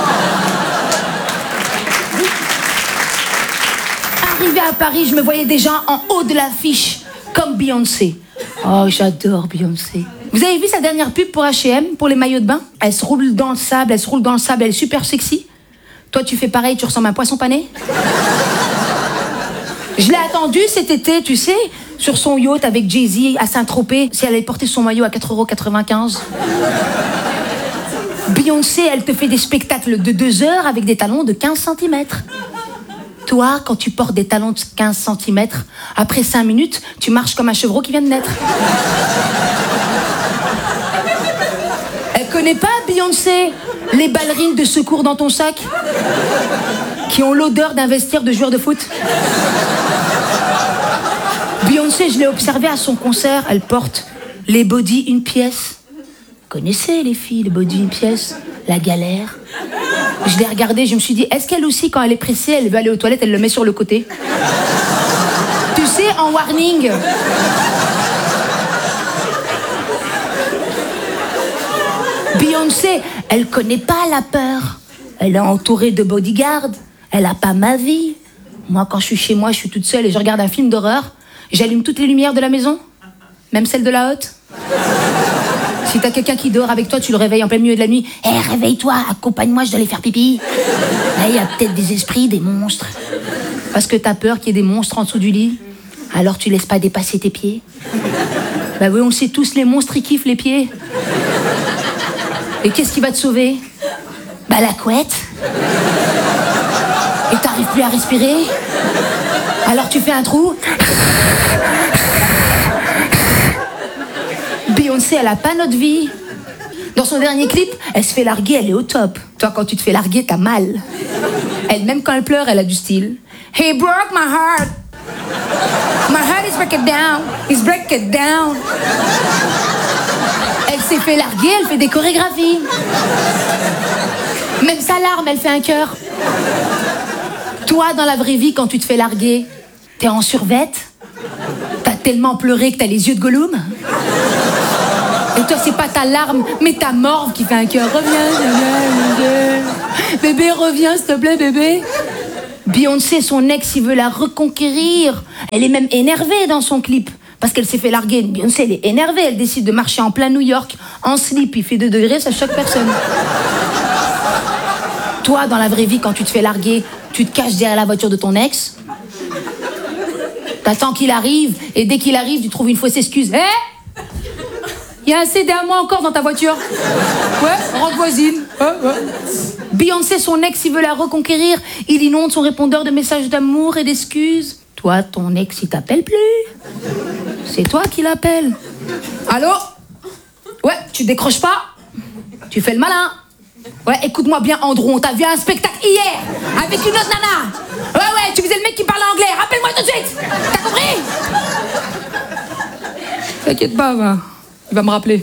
Arrivée à Paris, je me voyais déjà en haut de l'affiche, comme Beyoncé. Oh, j'adore Beyoncé. Vous avez vu sa dernière pub pour H et M, pour les maillots de bain? Elle se roule dans le sable, elle se roule dans le sable, elle est super sexy. Toi, tu fais pareil, tu ressembles à un poisson pané? Je l'ai attendue cet été, tu sais, sur son yacht avec Jay-Z à Saint-Tropez, si elle avait porté son maillot à quatre euros quatre-vingt-quinze. Beyoncé, elle te fait des spectacles de deux heures avec des talons de quinze centimètres. Toi, quand tu portes des talons de quinze centimètres, après cinq minutes, tu marches comme un chevreau qui vient de naître. Elle connaît pas, Beyoncé, les ballerines de secours dans ton sac qui ont l'odeur d'un vestiaire de joueur de foot? Beyoncé, je l'ai observée à son concert, elle porte les body une pièce. Vous connaissez les filles, les body une pièce? La galère. Je l'ai regardée, je me suis dit, est-ce qu'elle aussi, quand elle est pressée, elle veut aller aux toilettes, elle le met sur le côté? Tu sais, en warning. Beyoncé, elle connaît pas la peur. Elle est entourée de bodyguards. Elle a pas ma vie. Moi, quand je suis chez moi, je suis toute seule et je regarde un film d'horreur. J'allume toutes les lumières de la maison, même celle de la hotte. Si t'as quelqu'un qui dort avec toi, tu le réveilles en plein milieu de la nuit. Hé, hey, réveille-toi, accompagne-moi, je dois aller faire pipi. Là, il y a peut-être des esprits, des monstres. Parce que t'as peur qu'il y ait des monstres en dessous du lit. Alors tu laisses pas dépasser tes pieds. Bah oui, on le sait tous, les monstres, ils kiffent les pieds. Et qu'est-ce qui va te sauver? Bah la couette. Et t'arrives plus à respirer. Alors tu fais un trou. Beyoncé, elle a pas notre vie. Dans son dernier clip, elle se fait larguer, elle est au top. Toi, quand tu te fais larguer, t'as mal. Elle, même quand elle pleure, elle a du style. He broke my heart. My heart is breaking down, it's breaking down. Elle s'est fait larguer, elle fait des chorégraphies. Même sa larme, elle fait un cœur. Toi, dans la vraie vie, quand tu te fais larguer, t'es en survêt. T'as tellement pleuré que t'as les yeux de Gollum. Et toi, c'est pas ta larme, mais ta morve qui fait un cœur. Reviens, bébé. Bébé, reviens, s'il te plaît, bébé. Beyoncé, son ex, il veut la reconquérir. Elle est même énervée dans son clip. Parce qu'elle s'est fait larguer. Beyoncé, elle est énervée. Elle décide de marcher en plein New York, en slip. Il fait deux degrés, ça choque personne. Toi, dans la vraie vie, quand tu te fais larguer, tu te caches derrière la voiture de ton ex. T'attends qu'il arrive. Et dès qu'il arrive, tu trouves une fausse excuse. Hé hey, il y a un C D à moi encore dans ta voiture. Ouais, rentre voisine. Ouais, ouais. Beyoncé, son ex, il veut la reconquérir. Il inonde son répondeur de messages d'amour et d'excuses. Toi, ton ex, il t'appelle plus. C'est toi qui l'appelle. Allô? Ouais, tu décroches pas? Tu fais le malin. Ouais, écoute-moi bien, Andrew, on t'a vu à un spectacle hier avec une autre nana. Ouais, ouais, tu faisais le mec qui parlait anglais. Rappelle-moi tout de suite. T'as compris? T'inquiète pas, va. Il va me rappeler.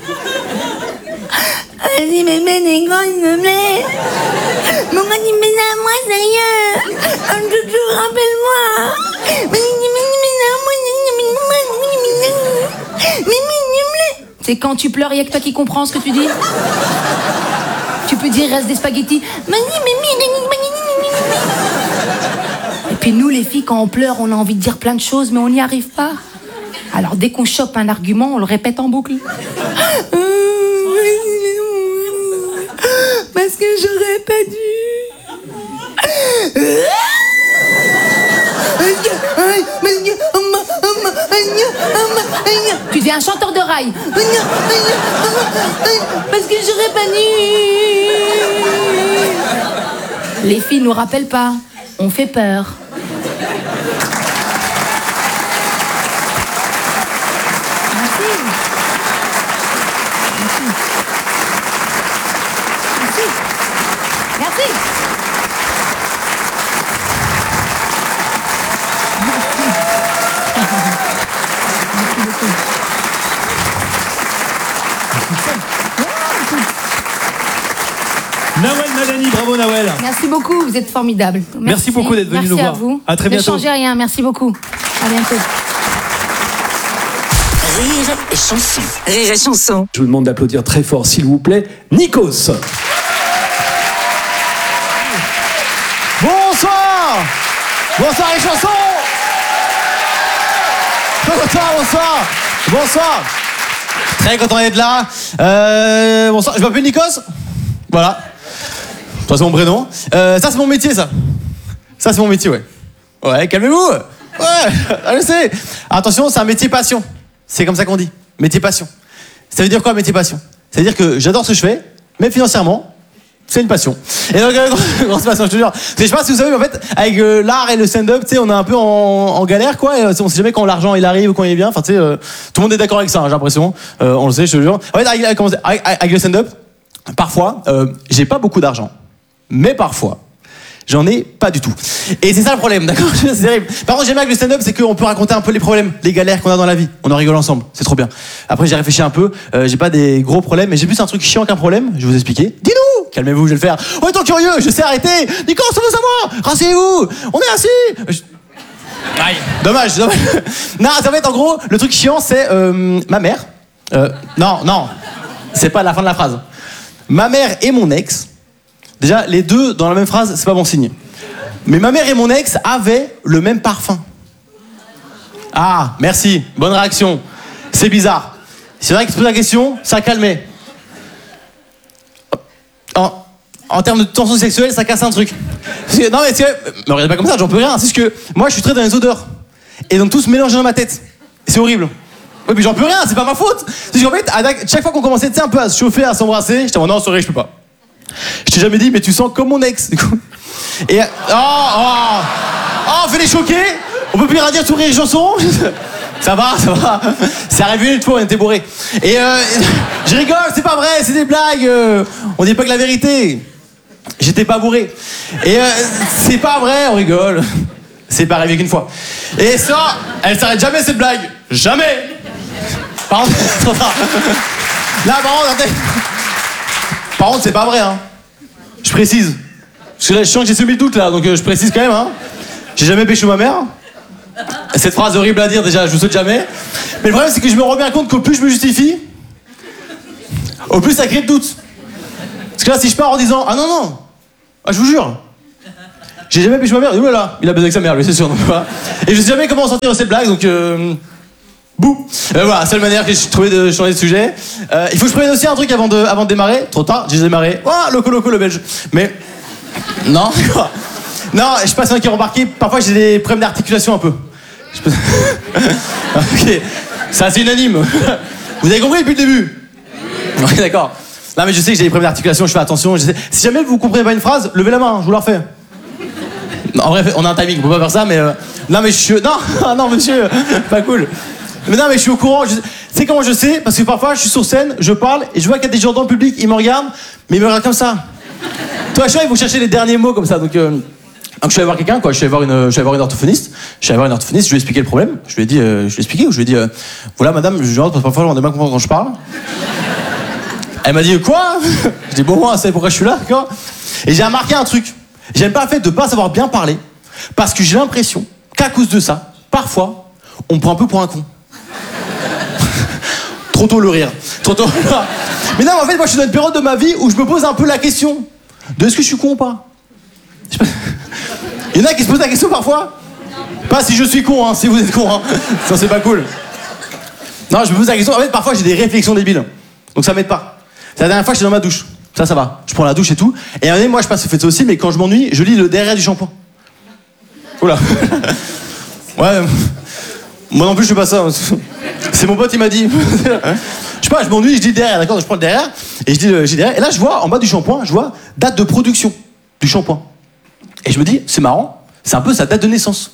Vas-y, mais mais les gars, s'il me plaît. Mon gars, il met à moi, sérieux. Un doudou, rappelle-moi. C'est quand tu pleures, il y a que toi qui comprends ce que tu dis. Tu peux dire, reste des spaghettis. Et puis nous, les filles, quand on pleure, on a envie de dire plein de choses, mais on n'y arrive pas. Alors dès qu'on chope un argument, on le répète en boucle. Parce que j'aurais pas dû. Tu deviens un chanteur de rail. Parce que j'aurais pas dû. Les filles nous rappellent pas. On fait peur. Merci. Nawel Madani, bravo Nawel. Merci beaucoup, vous êtes formidable. Merci, Merci beaucoup d'être venu Merci nous voir. À vous. À très bientôt. Ne changez rien, merci beaucoup. À bientôt. Rire et chanson. Rire et chanson. Je vous demande d'applaudir très fort, s'il vous plaît, Nikos. Bonsoir. Bonsoir les chansons. Bonsoir, bonsoir. Bonsoir. Très content d'être là. Euh, bonsoir, je m'appelle Nikos. Voilà. Ça c'est mon prénom. Euh, ça c'est mon métier, ça. Ça c'est mon métier, ouais. Ouais, calmez-vous. Ouais, je sais. Attention, c'est un métier passion. C'est comme ça qu'on dit. Métier passion. Ça veut dire quoi, métier passion? Ça veut dire que j'adore ce que je fais, mais financièrement, c'est une passion. Et donc, euh, grosse passion, je te jure. Je sais pas si vous savez, mais en fait, avec euh, l'art et le stand-up, tu sais, on est un peu en, en galère, quoi. Et, euh, on sait jamais quand l'argent il arrive ou quand il est bien. Enfin, tu sais, euh, tout le monde est d'accord avec ça, hein, j'ai l'impression. Euh, on le sait, je te jure. En fait, avec, avec, avec, avec le stand-up, parfois, euh, j'ai pas beaucoup d'argent. Mais parfois, j'en ai pas du tout. Et c'est ça le problème, d'accord? C'est terrible. Par contre, j'aime bien avec le stand-up, c'est qu'on peut raconter un peu les problèmes, les galères qu'on a dans la vie. On en rigole ensemble, c'est trop bien. Après, j'ai réfléchi un peu, euh, j'ai pas des gros problèmes, mais j'ai plus un truc chiant qu'un problème. Je vais vous expliquer. Dis-nous! Calmez-vous, je vais le faire. On est trop curieux, je sais arrêter. Nico, on veut savoir. Rassez-vous. On est assis. Je... Aïe. Dommage, dommage. Non, en fait, en gros, le truc chiant, c'est euh, ma mère. Euh, non, non. C'est pas la fin de la phrase. Ma mère et mon ex. Déjà, les deux dans la même phrase, c'est pas bon signe. Mais ma mère et mon ex avaient le même parfum. Ah, merci, bonne réaction. C'est bizarre. C'est vrai que tu poses la question, ça calmait. En, en termes de tension sexuelle, ça casse un truc. Parce que, non mais c'est, me regardez pas comme ça, j'en peux rien. C'est juste que moi, je suis très dans les odeurs. Et donc tout se mélange dans ma tête. C'est horrible. Oui, mais j'en peux rien, c'est pas ma faute. C'est qu'en fait, à chaque fois qu'on commençait, tu sais, un peu à se chauffer, à s'embrasser, j'étais en non, sorry, je peux pas. Je t'ai jamais dit, mais tu sens comme mon ex, du coup. Et. Oh, oh, oh, on fait les choquer. On peut plus rien dire, tout rire, chanson. Ça va, ça va. C'est arrivé une fois, on était bourrés. Et euh, je rigole, c'est pas vrai, c'est des blagues. Euh, on dit pas que la vérité. J'étais pas bourré. Et euh, c'est pas vrai, on rigole. C'est pas arrivé qu'une fois. Et ça, elle s'arrête jamais cette blague. Jamais. Par contre, trop tard. Là, par contre, attendez. Par contre, c'est pas vrai, hein. Je précise. Parce que là, je sens que j'ai semé le doute, là, donc euh, je précise quand même, hein. J'ai jamais pécho ma mère. Cette phrase horrible à dire, déjà, je vous souhaite jamais. Mais le problème, c'est que je me rends bien compte qu'au plus je me justifie, au plus ça crée de doute. Parce que là, si je pars en disant, ah non, non, ah, je vous jure, j'ai jamais pécho ma mère, et là, il a baisé avec sa mère, lui, c'est sûr. Donc, voilà. Et je sais jamais comment sortir de cette blague, donc euh, bouh. Euh, voilà, seule manière que j'ai trouvé de changer de sujet. Euh, il faut que je prenne aussi un truc avant de, avant de démarrer. Trop tard, j'ai démarré. Oh, loco, loco, le belge. Mais, non, quoi. Non, je sais pas si vous avez remarqué, parfois j'ai des problèmes d'articulation un peu. Je peux... ok, ça c'est unanime. Vous avez compris depuis le début? Ok, d'accord. Non, mais je sais que j'ai des problèmes d'articulation, je fais attention. Je sais... Si jamais vous comprenez pas une phrase, levez la main, je vous la refais. Non, en vrai, on a un timing, on peut pas faire ça, mais. Euh... Non, mais je suis. Non, non, monsieur, pas cool. Mais non, mais je suis au courant. Je... Tu sais comment je sais? Parce que parfois, je suis sur scène, je parle, et je vois qu'il y a des gens dans le public, ils me regardent, mais ils me regardent comme ça. Toi, je sais, ils vont chercher les derniers mots comme ça, donc. Euh... Donc je suis allé voir quelqu'un, quoi. Je suis allé voir une, je suis allé voir une orthophoniste. Je suis allé voir une orthophoniste. Je lui ai expliqué le problème. Je lui ai dit, euh, je lui ai expliqué ou je lui ai dit, euh, voilà, madame, je rentre parce que parfois on a bien comprendre quand je parle. Elle m'a dit quoi? Je dis bon, moi, c'est pourquoi je suis là, quoi. Et j'ai remarqué un truc. J'aime pas le fait de pas savoir bien parler, parce que j'ai l'impression qu'à cause de ça, parfois, on me prend un peu pour un con. Trop tôt le rire. Trop tôt. Mais non, en fait, moi, je suis dans une période de ma vie où je me pose un peu la question de est-ce que je suis con ou pas? Il y en a qui se posent la question parfois. Pas si je suis con, hein, si vous êtes con, hein. Ça c'est pas cool. Non, je me pose la question. En fait, parfois j'ai des réflexions débiles. Donc ça m'aide pas. C'est la dernière fois que j'étais dans ma douche. Ça, ça va. Je prends la douche et tout. Et à un moment donné, moi je passe, faites ça aussi, mais quand je m'ennuie, je lis le derrière du shampoing. Oula. Ouais. Moi non plus, je fais pas ça. C'est mon pote, il m'a dit. Je sais pas, je m'ennuie, je dis le derrière, d'accord? Donc je prends le derrière et je dis le, je dis derrière. Et là, je vois en bas du shampoing, je vois date de production du shampoing. Et je me dis, c'est marrant, c'est un peu sa date de naissance.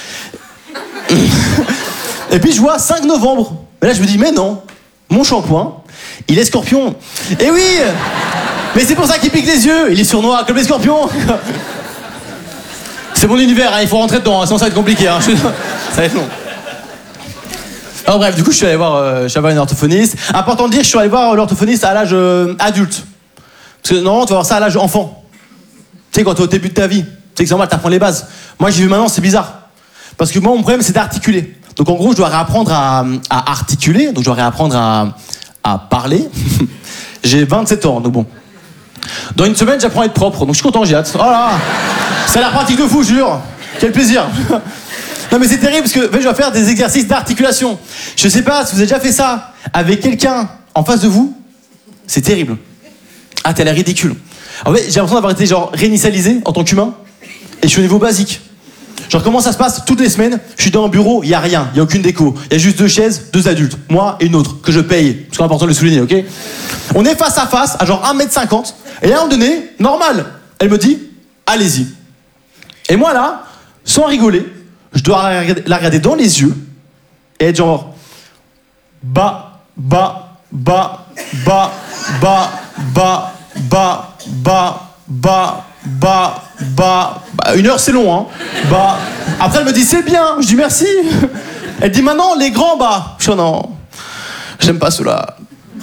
Et puis je vois cinq novembre. Et là je me dis, mais non, mon shampoing, il est scorpion. Et oui, mais c'est pour ça qu'il pique les yeux, il est sournois comme les scorpions. C'est mon univers, hein, il faut rentrer dedans, hein, sinon ça va être compliqué. Hein. Ça va être long. Alors bref, du coup je suis allé voir, euh, je suis allé voir une orthophoniste. Important de dire, je suis allé voir l'orthophoniste à l'âge euh, adulte. Parce que normalement tu vas voir ça à l'âge enfant. Tu sais, quand t'es au début de ta vie, tu sais que c'est normal, t'apprends les bases. Moi, j'y vais maintenant, c'est bizarre. Parce que moi, mon problème, c'est d'articuler. Donc, en gros, je dois réapprendre à, à articuler. Donc, je dois réapprendre à, à parler. J'ai vingt-sept ans, donc bon. Dans une semaine, j'apprends à être propre. Donc, je suis content, j'ai hâte. Oh là, ça a l'air pratique de fou, je jure. Quel plaisir. Non, mais c'est terrible parce que en fait, je dois faire des exercices d'articulation. Je sais pas si vous avez déjà fait ça avec quelqu'un en face de vous. C'est terrible. Ah, t'as l'air ridicule. En fait, j'ai l'impression d'avoir été genre réinitialisé en tant qu'humain et je suis au niveau basique. Genre comment ça se passe toutes les semaines? Je suis dans un bureau, il y a rien, il y a aucune déco, il y a juste deux chaises, deux adultes, moi et une autre que je paye, parce que c'est important de le souligner, ok? On est face à face à genre un mètre cinquante et à un moment donné, normal, elle me dit allez-y. Et moi là, sans rigoler, je dois la regarder, la regarder dans les yeux et être genre bas, bas, bas, bas, bas, bas, bas, bas, bas, bas, bas, bah, une heure c'est long, hein. Bah, après elle me dit c'est bien, je dis merci. Elle dit maintenant les grands bas. Je dis non, j'aime pas cela.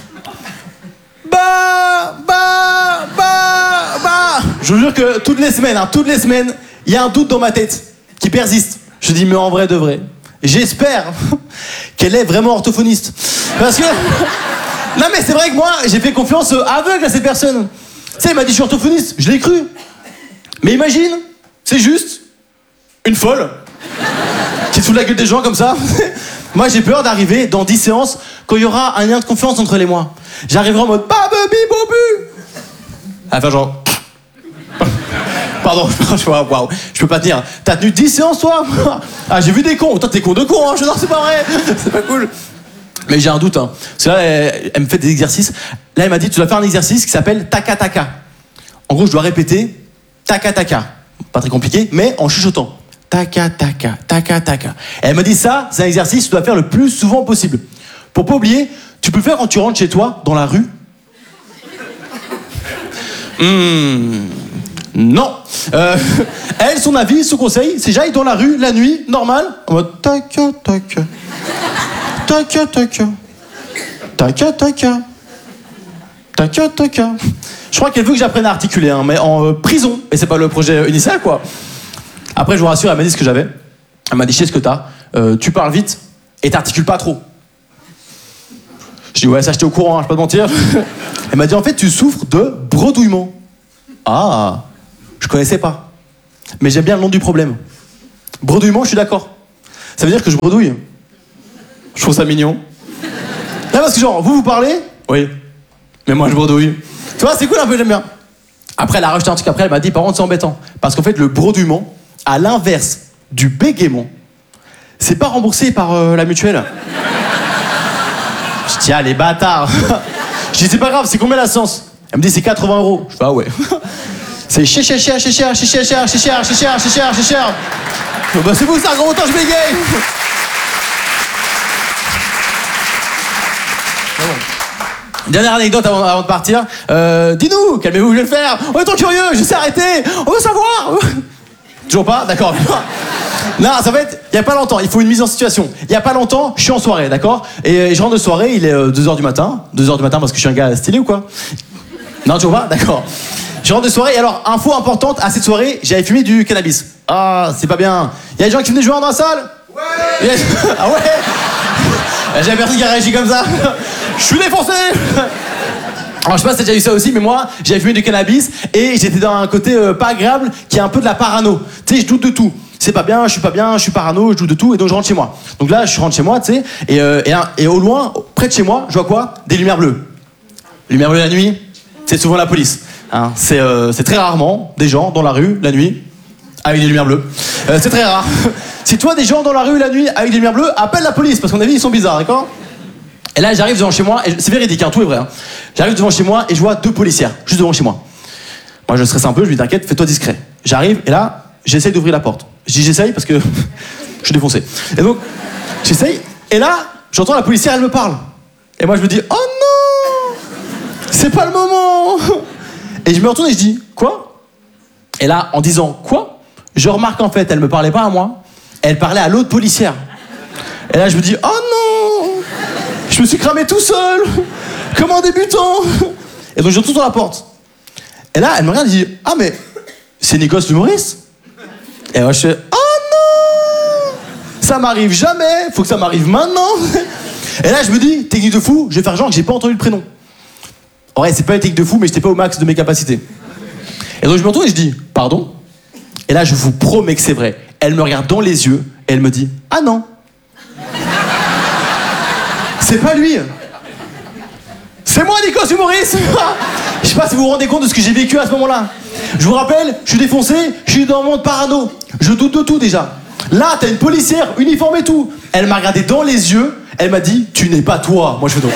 Bah, bah, bah, bah. Je vous jure que toutes les semaines, hein, toutes les semaines, il y a un doute dans ma tête qui persiste. Je dis mais en vrai de vrai, j'espère qu'elle est vraiment orthophoniste. Parce que... Non mais c'est vrai que moi, j'ai fait confiance aveugle à cette personne. Tu sais, elle m'a dit je suis orthophoniste, je l'ai cru. Mais imagine, c'est juste une folle qui te fout la gueule des gens comme ça. Moi j'ai peur d'arriver dans dix séances quand il y aura un lien de confiance entre elle et moi. J'arriverai en mode babubi bobu. Enfin genre... Pardon, je waouh, je peux pas tenir. T'as tenu dix séances toi? Ah j'ai vu des cons, toi t'es con de con, hein. Je non c'est pas vrai, c'est pas cool. Mais j'ai un doute, hein. Parce que là, elle, elle me fait des exercices. Là, elle m'a dit, tu dois faire un exercice qui s'appelle taka taka. En gros, je dois répéter taka taka. Pas très compliqué, mais en chuchotant. Taka taka, taka taka. Et elle m'a dit ça, c'est un exercice que tu dois faire le plus souvent possible. Pour pas oublier, tu peux le faire quand tu rentres chez toi, dans la rue. Hmm. Non. Euh, elle, son avis, son conseil, c'est j'aille dans la rue la nuit, normal, en mode tac, tac, tac, tac, tac, tac, tac, tac. Je crois qu'elle veut que j'apprenne à articuler, hein, mais en euh, prison. Et c'est pas le projet initial, quoi. Après, je vous rassure, elle m'a dit ce que j'avais. Elle m'a dit, je sais ce que t'as. Euh, tu parles vite et t'articules pas trop. Je dis, ouais, ça, j'étais au courant, hein, je vais pas te mentir. Elle m'a dit, en fait, tu souffres de bredouillement. Ah, je connaissais pas. Mais j'aime bien le nom du problème. Bredouillement, je suis d'accord. Ça veut dire que je bredouille. Je trouve ça mignon. Là, parce que genre, vous, vous parlez? Oui. Mais moi, je bredouille. Tu vois, c'est cool un peu, j'aime bien. Après, elle a rajouté un truc après, elle m'a dit, par contre, c'est embêtant. Parce qu'en fait, le bredouillement, à l'inverse du bégaiement, c'est pas remboursé par euh, la mutuelle. Je dis, ah, les bâtards. Je dis, c'est pas grave, c'est combien la séance? Elle me dit, c'est quatre-vingts euros. Je fais, ah ouais. C'est cher, cher, cher, cher, cher, cher, cher, cher, cher, cher, cher, cher, cher, cher, cher. Bah, c'est vous ça, gros, autant je bégaye. Dernière anecdote avant, avant de partir. Euh, dis-nous, calmez-vous, je vais le faire. On est trop curieux, je sais arrêter. On veut savoir. Toujours pas? D'accord. Non, ça va être, il y a pas longtemps, il faut une mise en situation. Il y a pas longtemps, je suis en soirée, d'accord? Et je rentre de soirée, il est euh, deux heures du matin. deux heures du matin parce que je suis un gars stylé ou quoi? Non, toujours pas? D'accord. Je rentre de soirée, et alors, info importante, à cette soirée, j'avais fumé du cannabis. Ah, c'est pas bien. Il y a des gens qui venaient jouer dans la salle? Ouais. Ah ouais? J'avais personne qui a réagi comme ça. Je suis défoncé. Alors je sais pas si t'as déjà eu ça aussi, mais moi j'avais fumé du cannabis et j'étais dans un côté euh, pas agréable qui est un peu de la parano. Tu sais, je doute de tout. C'est pas bien, je suis pas bien, je suis parano, je doute de tout et donc je rentre chez moi. Donc là je rentre chez moi, tu sais, et, euh, et, et au loin, près de chez moi, je vois quoi? Des lumières bleues. Lumières bleues la nuit, c'est souvent la police. Hein. C'est euh, c'est très rarement des gens dans la rue la nuit avec des lumières bleues. Euh, c'est très rare. Si toi des gens dans la rue la nuit avec des lumières bleues, appelle la police parce qu'à mon avis ils sont bizarres, d'accord? Et là, j'arrive devant chez moi, et c'est véridique, hein, tout est vrai. Hein. J'arrive devant chez moi et je vois deux policières, juste devant chez moi. Moi, je stresse un peu, je lui dis t'inquiète, fais-toi discret. J'arrive et là, j'essaye d'ouvrir la porte. Je dis j'essaye parce que je suis défoncé. Et donc, j'essaye, et là, j'entends la policière, elle me parle. Et moi, je me dis oh non, c'est pas le moment. Et je me retourne et je dis quoi? Et là, en disant quoi, je remarque en fait, elle me parlait pas à moi, elle parlait à l'autre policière. Et là, je me dis oh non. Je me suis cramé tout seul, comme un débutant. Et donc je retourne dans la porte. Et là, elle me regarde et dit ah mais c'est Nikos l'humoriste. Et moi je fais oh non, ça m'arrive jamais, faut que ça m'arrive maintenant. Et là je me dis technique de fou, je vais faire genre que j'ai pas entendu le prénom. En vrai c'est pas une technique de fou mais j'étais pas au max de mes capacités. Et donc je me retourne et je dis pardon. Et là je vous promets que c'est vrai. Elle me regarde dans les yeux et elle me dit ah non. C'est pas lui. C'est moi, Nikos humoriste. Je sais pas si vous vous rendez compte de ce que j'ai vécu à ce moment-là. Je vous rappelle, je suis défoncé, je suis dans le monde parano. Je doute de tout déjà. Là, t'as une policière, uniforme et tout. Elle m'a regardé dans les yeux, elle m'a dit tu n'es pas toi. Moi je fais donc.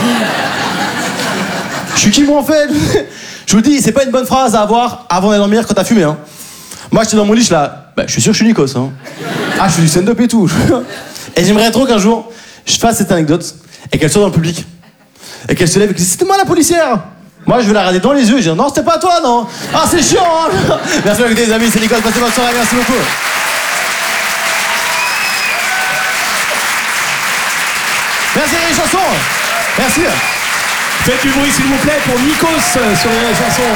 Je suis qui moi en fait? Je vous le dis, c'est pas une bonne phrase à avoir avant d'aller dormir quand t'as fumé. Hein. Moi j'étais dans mon lit, je suis là. Bah, je suis sûr que je suis Nikos. Hein. Ah, je fais du stand-up et tout. Et j'aimerais trop qu'un jour je fasse cette anecdote. Et qu'elle soit dans le public. Et qu'elle se lève et qu'elle dise c'était moi la policière. Moi je vais la regarder dans les yeux et je dis non c'était pas toi non. Ah c'est chiant hein. Merci beaucoup les amis, c'est Nikos, passez bonne soirée, merci beaucoup. Merci les chansons. Merci. Faites du bruit s'il vous plaît pour Nikos sur les chansons.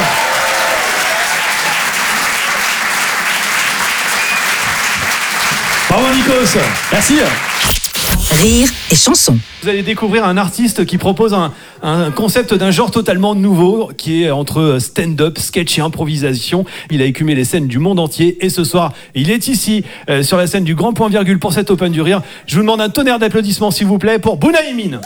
Bravo Nikos. Merci. Rire et chanson. Vous allez découvrir un artiste qui propose un, un concept d'un genre totalement nouveau qui est entre stand-up, sketch et improvisation. Il a écumé les scènes du monde entier et ce soir, il est ici euh, sur la scène du Grand Point Virgule pour cette Open du Rire. Je vous demande un tonnerre d'applaudissements s'il vous plaît pour Bounaïmin.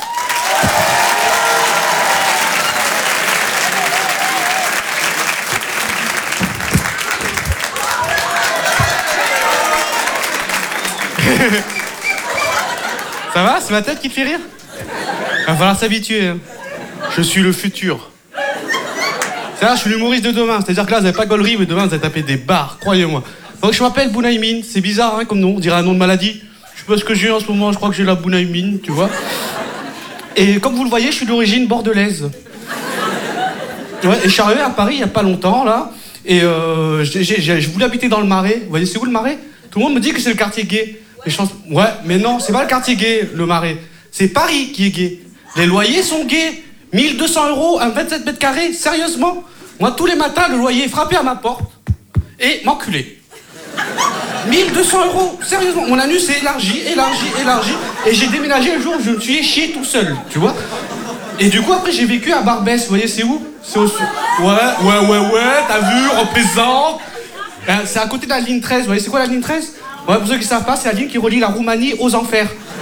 Ça va? C'est ma tête qui te fait rire? Il va falloir s'habituer. Hein. Je suis le futur. C'est là, je suis l'humoriste de demain. C'est-à-dire que là, vous n'avez pas gaulerie, mais demain, vous allez taper des barres, croyez-moi. Donc, je m'appelle Bounaïmin. C'est bizarre, hein, comme nom. On dirait un nom de maladie. Je sais pas ce que j'ai en ce moment. Je crois que j'ai la Bounaïmin, tu vois. Et comme vous le voyez, je suis d'origine bordelaise. Ouais, et je suis arrivé à Paris il n'y a pas longtemps, là. Et euh, j'ai- j'ai- j'ai- je voulais habiter dans le Marais. Vous voyez, c'est où le Marais? Tout le monde me dit que c'est le quartier gay. Les chances... Ouais, mais non, c'est pas le quartier gay, le Marais. C'est Paris qui est gay. Les loyers sont gays. mille deux cents euros, un vingt-sept mètres carrés, sérieusement? Moi, tous les matins, le loyer frappait à ma porte et m'enculait. mille deux cents euros, sérieusement. Mon anus s'est élargi, élargi, élargi. Et j'ai déménagé le jour où je me suis échié tout seul, tu vois. Et du coup, après, j'ai vécu à Barbès. Vous voyez, c'est où? C'est au... Ouais, ouais, ouais, ouais, t'as vu, représente. Euh, c'est à côté de la ligne treize. Vous voyez, c'est quoi la ligne treize? Ouais, pour ceux qui savent pas, c'est la ligne qui relie la Roumanie aux enfers.